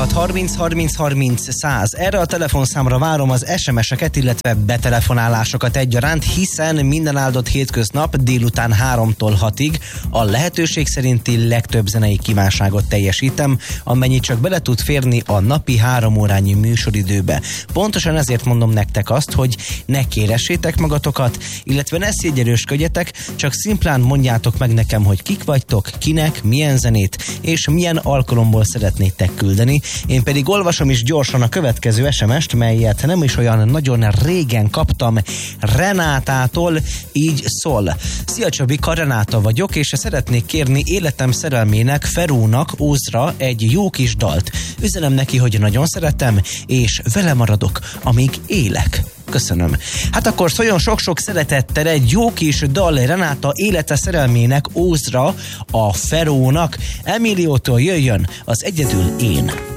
061-56 30 30 30 100. Erre a telefonszámra várom az SMS-eket, illetve betelefonálásokat egyaránt, hiszen minden áldott hétköznap délután 3-tól 6-ig a lehetőség szerinti legtöbb zenei kívánságot teljesítem, amennyit csak bele tud férni a napi 3 órányi műsoridőbe. Pontosan ezért mondom nektek azt, hogy ne kéressétek magatokat, illetve ne szégyelősködjetek, csak szimplán mondjátok meg nekem, hogy kik vagytok, kinek, milyen zenét és milyen alkalomból szeretnétek küldeni. Én pedig olvasom is gyorsan a következő SMS-t, melyet nem is olyan nagyon régen kaptam Renátától, így szól. Szia Csabika, Renáta vagyok, és szeretnék kérni életem szerelmének, Ferónak, Ózra egy jó kis dalt. Üzenem neki, hogy nagyon szeretem, és vele maradok, amíg élek. Köszönöm. Hát akkor szóljon sok-sok szeretettel egy jó kis dal Renáta élete szerelmének, Ózra, a Ferónak. Emiliótól jöjjön az Egyedül én.